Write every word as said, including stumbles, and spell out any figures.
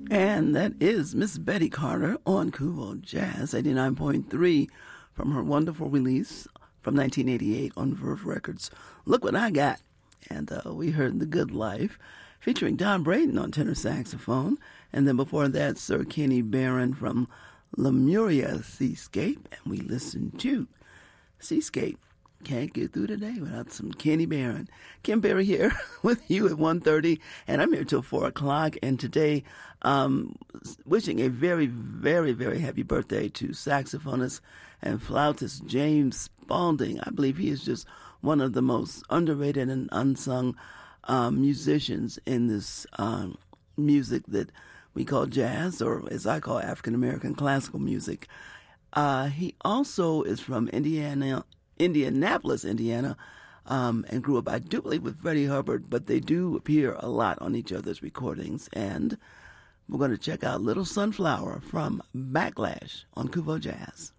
And that is Miss Betty Carter on Kuvo Jazz eighty-nine point three from her wonderful release from nineteen eighty-eight on Verve Records, Look What I Got. And uh, we heard The Good Life featuring Don Braden on tenor saxophone. And then before that, Sir Kenny Barron from Lemuria Seascape. And we listened to Seascape. Can't get through today without some Kenny Barron. Kim Berry here with you at one thirty, and I'm here till four o'clock. And today, um, wishing a very, very, very happy birthday to saxophonist and flautist James Spaulding. I believe he is just one of the most underrated and unsung um, musicians in this um, music that we call jazz, or as I call African American classical music. Uh, he also is from Indiana. Indianapolis, Indiana, um, and grew up, I do believe, with Freddie Hubbard, but they do appear a lot on each other's recordings. And we're going to check out Little Sunflower from Backlash on Kuvo Jazz.